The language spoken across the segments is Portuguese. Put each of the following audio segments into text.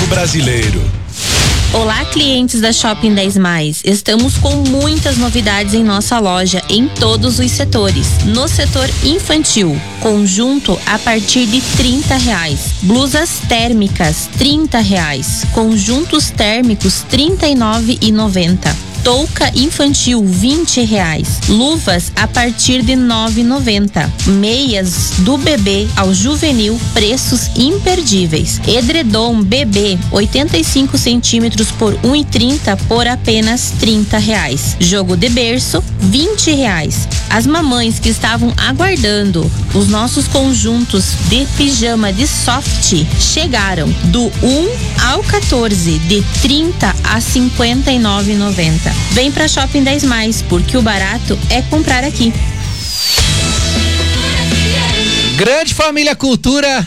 brasileiro. Olá, clientes da Shopping 10 Mais. Estamos com muitas novidades em nossa loja em todos os setores. No setor infantil, conjunto a partir de R$30. Blusas térmicas R$30. Conjuntos térmicos R$39,90. Touca infantil R$20. Luvas a partir de R$9,90. Meias do bebê ao juvenil, preços imperdíveis. Edredom bebê 85 centímetros por R$1,30 por apenas R$30. Jogo de berço R$20. As mamães que estavam aguardando os nossos conjuntos de pijama de soft chegaram do 1 ao 14, de R$30 a R$59,90. Vem pra Shopping 10 Mais, porque o barato é comprar aqui. Grande Família Cultura,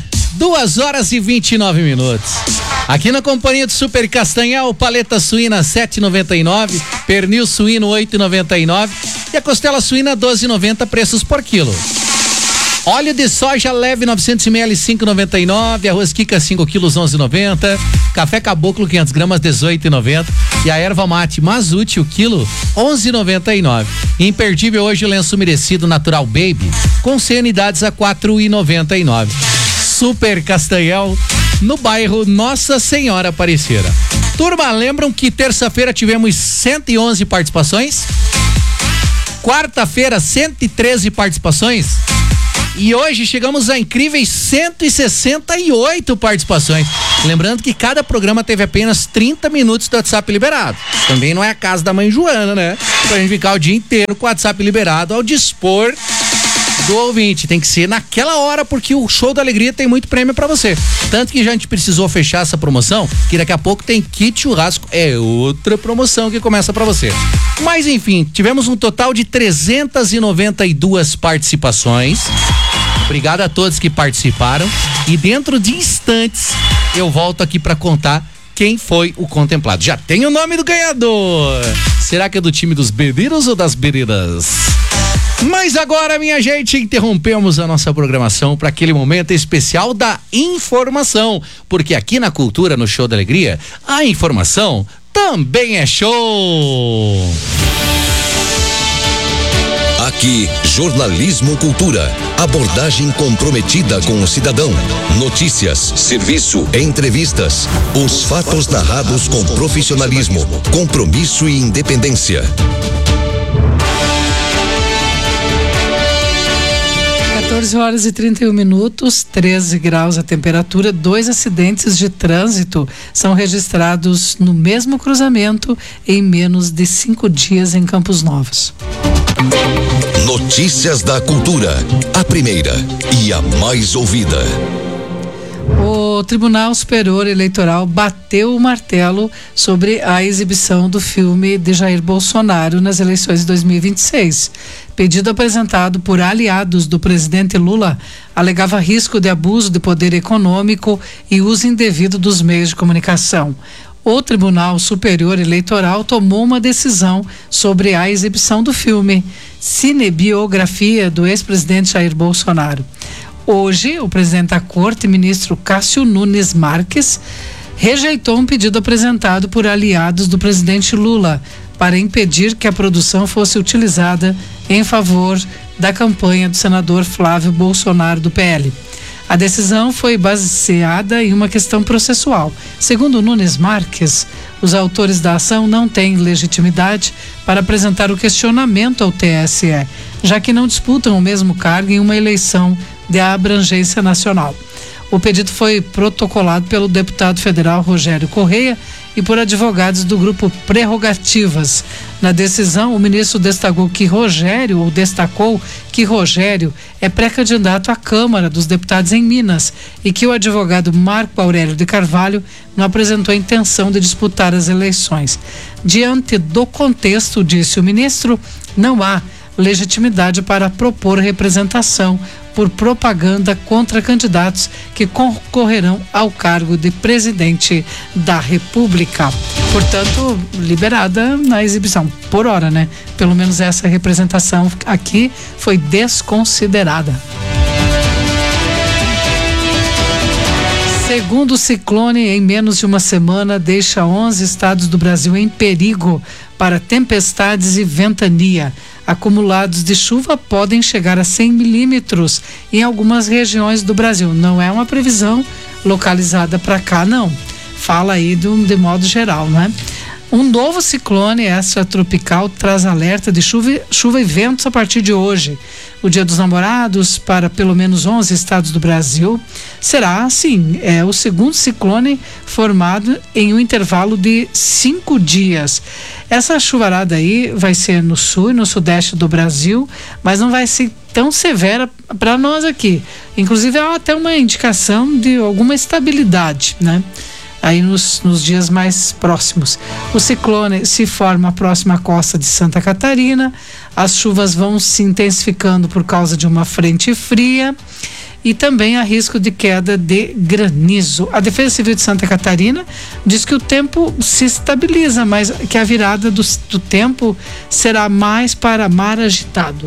2h29. Aqui na companhia do Super Castanhal, paleta suína R$7,99, pernil suíno R$8,99 e a costela suína R$12,90, preços por quilo. Óleo de soja leve 900 ml R$5,99, arroz Kika 5 quilos R$11,90, café caboclo 500 gramas R$18,90 e a erva mate Mazute o quilo R$11,99. Imperdível hoje o lenço umedecido Natural Baby com 100 unidades a R$4,99. Super Castanhal, no bairro Nossa Senhora Aparecida. Turma, lembram que terça-feira tivemos 111 participações? Quarta-feira 113 participações? E hoje chegamos a incríveis 168 participações. Lembrando que cada programa teve apenas 30 minutos do WhatsApp liberado. Também não é a casa da mãe Joana, né? Pra gente ficar o dia inteiro com o WhatsApp liberado ao dispor do ouvinte. Tem que ser naquela hora, porque o Show da Alegria tem muito prêmio pra você. Tanto que já a gente precisou fechar essa promoção, que daqui a pouco tem kit churrasco, é outra promoção que começa pra você. Mas enfim, tivemos um total de 392 participações. Obrigado a todos que participaram e dentro de instantes eu volto aqui pra contar quem foi o contemplado. Já tem o nome do ganhador. Será que é do time dos bebidos ou das bebidas? Mas agora, minha gente, interrompemos a nossa programação para aquele momento especial da informação, porque aqui na Cultura, no Show da Alegria, a informação também é show. Aqui, Jornalismo Cultura. Abordagem comprometida com o cidadão. Notícias, serviço, entrevistas. Os fatos narrados com profissionalismo, compromisso e independência. 14h31, 13 graus a temperatura. 2 acidentes de trânsito são registrados no mesmo cruzamento em menos de 5 dias em Campos Novos. Notícias da Cultura, a primeira e a mais ouvida. O Tribunal Superior Eleitoral bateu o martelo sobre a exibição do filme de Jair Bolsonaro nas eleições de 2026. Pedido apresentado por aliados do presidente Lula alegava risco de abuso de poder econômico e uso indevido dos meios de comunicação. O Tribunal Superior Eleitoral tomou uma decisão sobre a exibição do filme Cinebiografia do ex-presidente Jair Bolsonaro. Hoje, o presidente da Corte, ministro Cássio Nunes Marques, rejeitou um pedido apresentado por aliados do presidente Lula para impedir que a produção fosse utilizada em favor da campanha do senador Flávio Bolsonaro, do PL. A decisão foi baseada em uma questão processual. Segundo Nunes Marques, os autores da ação não têm legitimidade para apresentar o questionamento ao TSE, já que não disputam o mesmo cargo em uma eleição de abrangência nacional. O pedido foi protocolado pelo deputado federal Rogério Correia e por advogados do grupo Prerrogativas. Na decisão, o ministro destacou que Rogério é pré-candidato à Câmara dos Deputados em Minas e que o advogado Marco Aurélio de Carvalho não apresentou a intenção de disputar as eleições. Diante do contexto, disse o ministro, não há legitimidade para propor representação por propaganda contra candidatos que concorrerão ao cargo de presidente da República. Portanto, liberada na exibição, por hora, né? Pelo menos essa representação aqui foi desconsiderada. Segundo ciclone, em menos de uma semana, deixa 11 estados do Brasil em perigo para tempestades e ventania. Acumulados de chuva podem chegar a 100 milímetros em algumas regiões do Brasil. Não é uma previsão localizada para cá, não. Fala aí de modo geral, né? Um novo ciclone extratropical traz alerta de chuva e ventos a partir de hoje. O Dia dos Namorados, para pelo menos 11 estados do Brasil, será, sim, o segundo ciclone formado em um intervalo de 5 dias. Essa chuvarada aí vai ser no sul e no sudeste do Brasil, mas não vai ser tão severa para nós aqui. Inclusive, há até uma indicação de alguma estabilidade, né? Aí nos dias mais próximos. O ciclone se forma próximo à costa de Santa Catarina, as chuvas vão se intensificando por causa de uma frente fria e também há risco de queda de granizo. A Defesa Civil de Santa Catarina diz que o tempo se estabiliza, mas que a virada do tempo será mais para mar agitado.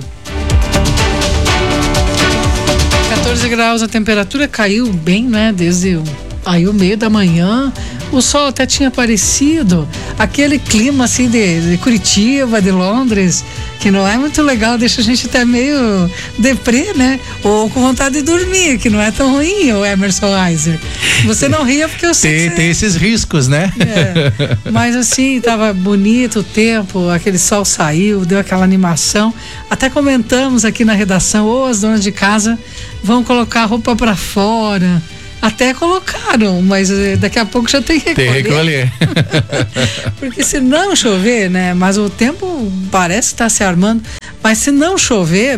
14 graus, a temperatura caiu bem, né, desde aí o meio da manhã, o sol até tinha aparecido, aquele clima assim de Curitiba, de Londres, que não é muito legal, deixa a gente até meio deprê, né? Ou com vontade de dormir, que não é tão ruim, o Emerson Reiser. Você não ria porque eu sei tem esses riscos, né? Mas assim, tava bonito o tempo, aquele sol saiu, deu aquela animação. Até comentamos aqui na redação, as donas de casa vão colocar a roupa para fora. Até colocaram, mas daqui a pouco já tem que recolher. Porque se não chover, né? Mas o tempo parece estar se armando. Mas se não chover,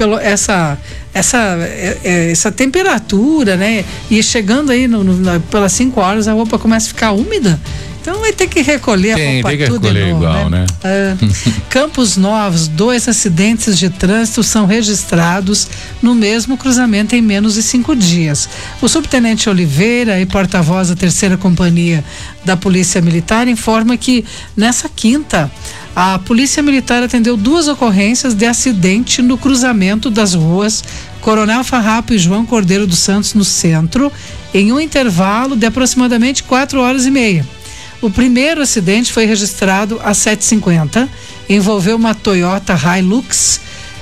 essa temperatura, né? E chegando aí pelas 5 horas, a roupa começa a ficar úmida. Então vai ter que recolher a roupa tudo de novo, igual, né? Campos Novos, 2 acidentes de trânsito são registrados no mesmo cruzamento em menos de 5 dias. O subtenente Oliveira e porta-voz da 3ª Companhia da Polícia Militar informa que nessa quinta a Polícia Militar atendeu 2 ocorrências de acidente no cruzamento das ruas Coronel Farrapo e João Cordeiro dos Santos no centro, em um intervalo de aproximadamente 4 horas e meia. O primeiro acidente foi registrado às 7h50, envolveu uma Toyota Hilux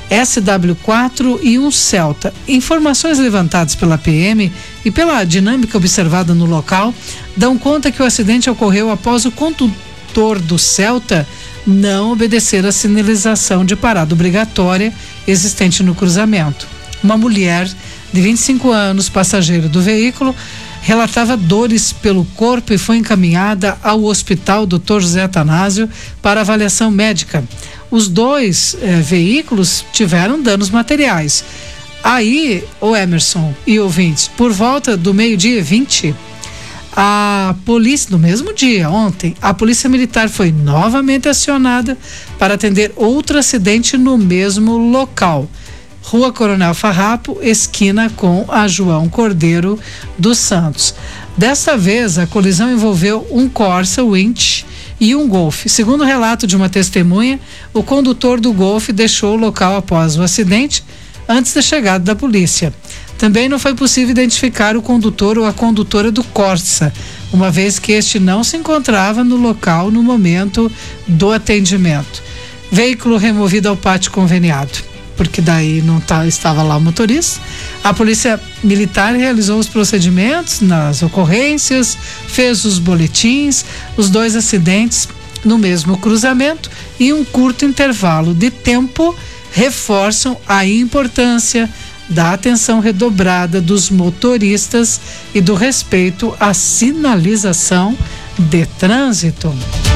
SW4 e um Celta. Informações levantadas pela PM e pela dinâmica observada no local dão conta que o acidente ocorreu após o condutor do Celta não obedecer a sinalização de parada obrigatória existente no cruzamento. Uma mulher de 25 anos, passageira do veículo, relatava dores pelo corpo e foi encaminhada ao hospital Dr. José Atanásio para avaliação médica. Os 2 veículos tiveram danos materiais. Aí, o Emerson e ouvintes, por volta do 12h20, a polícia, no mesmo dia, ontem, a Polícia Militar foi novamente acionada para atender outro acidente no mesmo local. Rua Coronel Farrapo, esquina com a João Cordeiro dos Santos. Desta vez, a colisão envolveu um Corsa Winch e um Golf. Segundo o relato de uma testemunha, o condutor do Golf deixou o local após o acidente, antes da chegada da polícia. Também não foi possível identificar o condutor ou a condutora do Corsa, uma vez que este não se encontrava no local no momento do atendimento. Veículo removido ao pátio conveniado, porque daí não estava lá o motorista. A Polícia Militar realizou os procedimentos nas ocorrências, fez os boletins, os 2 acidentes no mesmo cruzamento e um curto intervalo de tempo reforçam a importância da atenção redobrada dos motoristas e do respeito à sinalização de trânsito.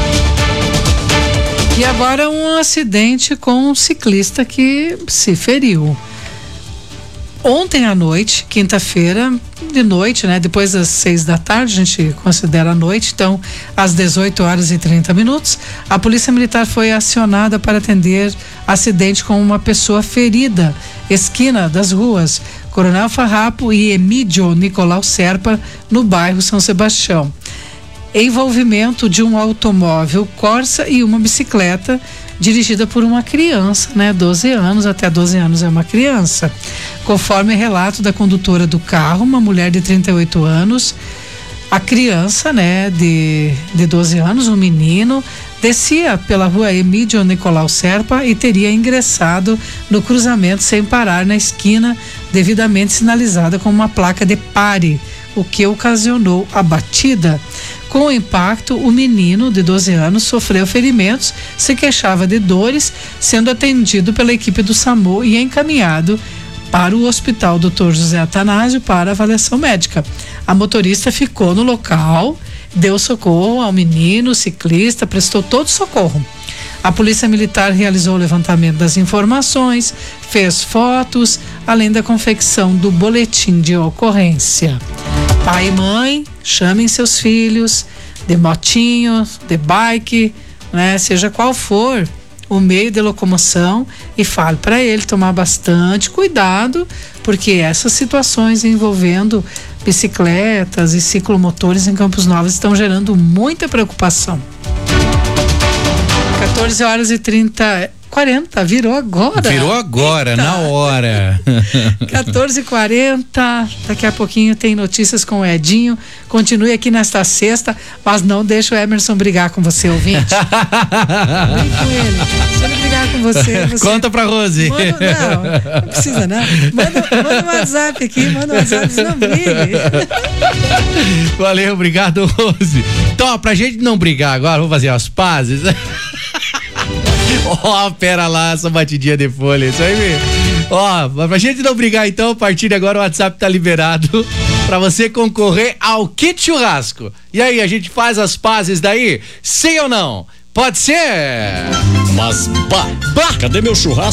E agora um acidente com um ciclista que se feriu. Ontem à noite, quinta-feira, de noite, né? Depois das 6 da tarde, a gente considera a noite, então às 18h30, a Polícia Militar foi acionada para atender acidente com uma pessoa ferida, esquina das ruas Coronel Farrapo e Emídio Nicolau Serpa, no bairro São Sebastião. Envolvimento de um automóvel Corsa e uma bicicleta dirigida por uma criança, né? 12 anos, até 12 anos é uma criança. Conforme relato da condutora do carro, uma mulher de 38 anos, A criança, né, de 12 anos, um menino, descia pela rua Emídio Nicolau Serpa e teria ingressado no cruzamento sem parar na esquina, devidamente sinalizada com uma placa de pare, o que ocasionou a batida. Com o impacto, o menino de 12 anos sofreu ferimentos, se queixava de dores, sendo atendido pela equipe do SAMU e encaminhado para o Hospital Dr. José Atanásio para avaliação médica. A motorista ficou no local, deu socorro ao menino, o ciclista, prestou todo socorro. A Polícia Militar realizou o levantamento das informações, fez fotos, além da confecção do boletim de ocorrência. Pai e mãe, chamem seus filhos de motinho, de bike, né, seja qual for o meio de locomoção, e fale para ele tomar bastante cuidado, porque essas situações envolvendo bicicletas e ciclomotores em Campos Novos estão gerando muita preocupação. 14h40, virou agora. Virou agora, eita, na hora. 14h40, daqui a pouquinho tem notícias com o Edinho. Continue aqui nesta sexta, mas não deixa o Emerson brigar com você, ouvinte. Brigue com ele. Se ele brigar com você... Conta pra Rose. Não precisa não. Manda um WhatsApp aqui, manda um WhatsApp, diz, não brigue. Valeu, obrigado, Rose. Então, ó, pra gente não brigar agora, vamos fazer as pazes. Ó, pera lá, essa batidinha de folha, isso aí mesmo. Ó, pra gente não brigar então, a partir de agora o WhatsApp tá liberado pra você concorrer ao kit churrasco. E aí, a gente faz as pazes daí? Sim ou não? Pode ser? Mas, cadê meu churrasco?